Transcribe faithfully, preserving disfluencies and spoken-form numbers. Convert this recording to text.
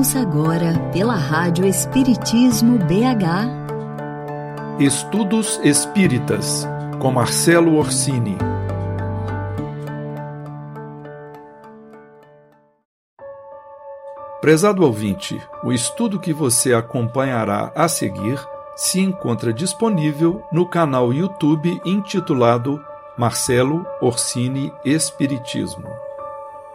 Ouça agora pela Rádio Espiritismo B H Estudos Espíritas, com Marcelo Orsini. Prezado ouvinte, o estudo que você acompanhará a seguir se encontra disponível no canal YouTube intitulado Marcelo Orsini Espiritismo.